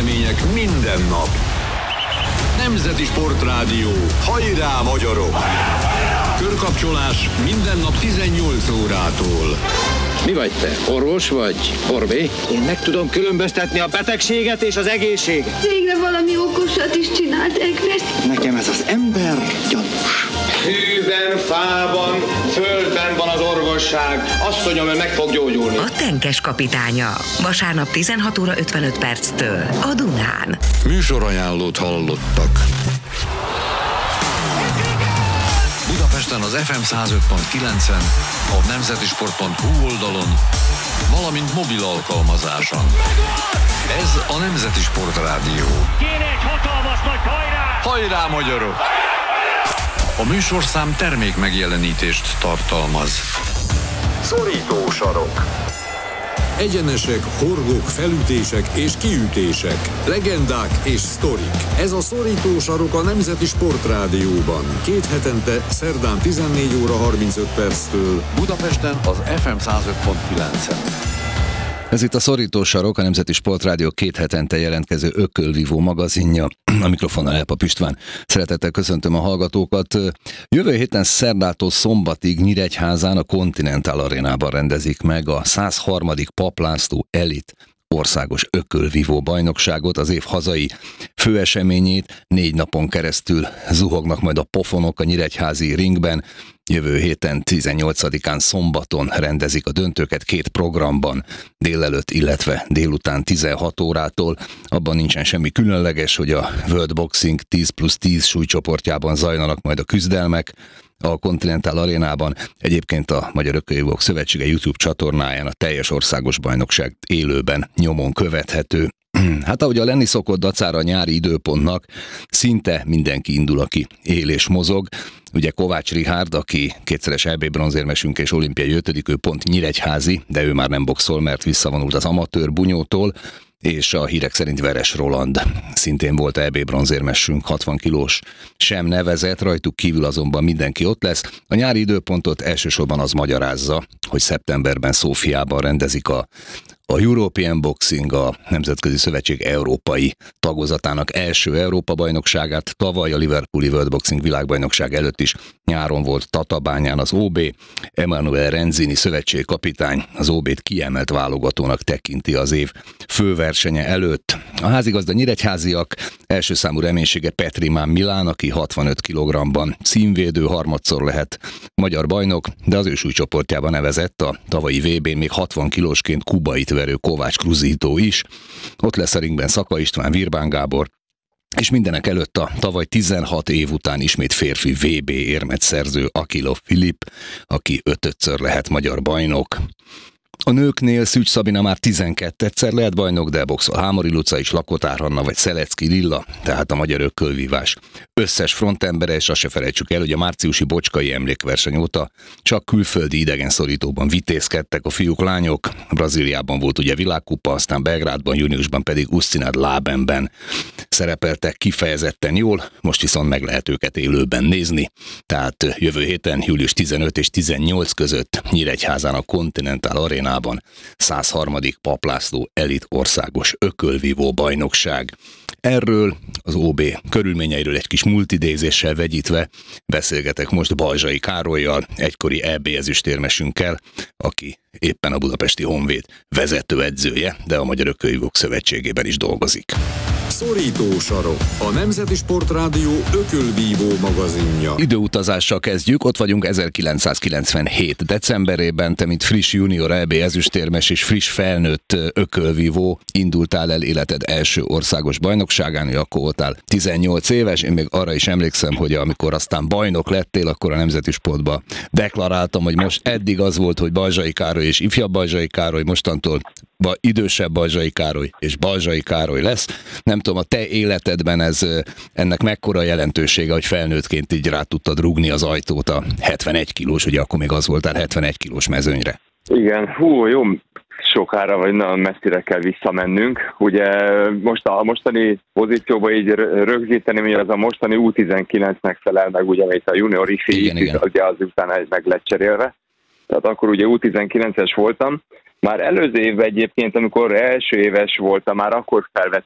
események minden nap. Nemzeti Sportrádió. Hajrá, magyarok! Körkapcsolás minden nap 18 órától. Mi vagy te? Orvos vagy? Orbé? Én meg tudom különböztetni a betegséget és az egészséget. Végre valami okosat is csinált Egrest. Nekem ez az ember gyanús. Hűben, fában, földben van az orvosság. Azt mondjam, hogy meg fog gyógyulni. A Tenkes kapitánya. Vasárnap 16 óra 55 perctől a Dunán. Műsorajánlót hallottak. Budapesten az FM 105.9-en, a nemzetisport.hu oldalon, valamint mobil alkalmazáson. Ez a Nemzeti Sportrádió. Kéne egy hatalmas nagy hajrá! Hajrá, magyarok! A műsorszám termék megjelenítést tartalmaz. Szorító sarok. Egyenesek, horgok, felütések és kiütések, legendák és sztorik. Ez a Szorító sarok a Nemzeti Sportrádióban. 2 hetente, szerdán 14 óra 35 perctől. Budapesten az FM 105.9-en. Ez itt a Szorító sarok, a Nemzeti Sportrádió 2 hetente jelentkező ökölvívó magazinja. A mikrofonnal Elpap István. Szeretettel köszöntöm a hallgatókat. Jövő héten szerdától szombatig Nyíregyházán a Continental Arénában rendezik meg a 103. Papp László Elit országos ökölvívó bajnokságot, az év hazai főeseményét. 4 napon keresztül zuhognak majd a pofonok a nyíregyházi ringben. Jövő héten 18-án szombaton rendezik a döntőket 2 programban, délelőtt, illetve délután 16 órától. Abban nincsen semmi különleges, hogy a World Boxing 10+10 súlycsoportjában zajlanak majd a küzdelmek a Continental Arénában. Egyébként a Magyar Ökölvívók Szövetsége YouTube csatornáján a teljes országos bajnokság élőben nyomon követhető. Hát ahogy a lenni szokott dacára a nyári időpontnak, szinte mindenki indul, aki él és mozog. Ugye Kovács Richárd, aki 2-szeres EB bronzérmesünk és olimpiai 5., ő pont nyíregyházi, de ő már nem boxol, mert visszavonult az amatőr bunyótól, és a hírek szerint Veres Roland szintén volt EB bronzérmesünk, 60 kilós sem nevezett, rajtuk kívül azonban mindenki ott lesz. A nyári időpontot elsősorban az magyarázza, hogy szeptemberben Szófiában rendezik a European Boxing, a Nemzetközi Szövetség európai tagozatának első Európa-bajnokságát. Tavaly a Liverpooli World Boxing világbajnokság előtt is nyáron volt Tatabányán az OB. Emanuele Renzini szövetségkapitány az OB-t kiemelt válogatónak tekinti az év főversenye előtt. A házigazda nyíregyháziak első számú reménysége Petrimán Milán, aki 65 kg-ban címvédő, harmadszor lehet magyar bajnok, de az ő súlycsoportjában nevezett a tavalyi VB-n még 60 kilósként Kubait verő Kovács Cruzito is. Ott lesz a ringben Szaka István, Virbán Gábor, és mindenek előtt a tavaly 16 év után ismét férfi VB érmet szerző Akilov Filip, aki 5-ször lehet magyar bajnok. A nőknél Szűcs Szabina már 12-szer lehet bajnok, de boxol Hámori Luca is, Lakotár Hanna vagy Szelecki Lilla, tehát a magyar ökölvívás összes frontembere, és azt se felejtsük el, hogy a márciusi bocskai emlékverseny óta csak külföldi idegenszorítóban vitézkedtek a fiúk-lányok. Brazíliában volt ugye világkupa, aztán Belgrádban, júniusban pedig Ustinad Labenben szerepeltek kifejezetten jól, most viszont meg lehet őket élőben nézni. Tehát jövő héten, július 15 és 18 között Nyíregyházán a Continental Arénában 103. Papp László Elit országos ökölvívó bajnokság. Erről, az OB körülményeiről egy kis multidézéssel vegyítve beszélgetek most Balzsai Károllyal, egykori EB ezüstérmesünkkel, aki éppen a Budapesti Honvéd vezetőedzője, de a Magyar Ökölvívók Szövetségében is dolgozik. Szorító sarok, a Nemzeti Sportrádió ökölvívó magazinja. Időutazással kezdjük, ott vagyunk 1997. decemberében, te mint friss junior EB ezüstérmes és friss felnőtt ökölvívó indultál el életed első országos bajnokságán, akkor voltál 18 éves, én még arra is emlékszem, hogy amikor aztán bajnok lettél, akkor a Nemzeti Sportban deklaráltam, hogy most eddig az volt, hogy Balzsai Károly és ifjabb Balzsai Károly, mostantól idősebb Balzsai Károly és Balzsai Károly lesz. Nem tudom, a te életedben ennek mekkora jelentősége, hogy felnőttként így rá tudtad rúgni az ajtót a 71 kilós, ugye akkor még az voltál 71 kilós mezőnyre. Igen, jó sokára vagy nagyon messzire kell visszamennünk. Ugye most a mostani pozícióban így rögzíteni, hogy az a mostani U19-nek felel meg, ugye, amit a junior ifi, ugye az utána meg lett cserélve. Tehát akkor ugye U19-es voltam. Már előző évben egyébként, amikor első éves voltam, már akkor felvett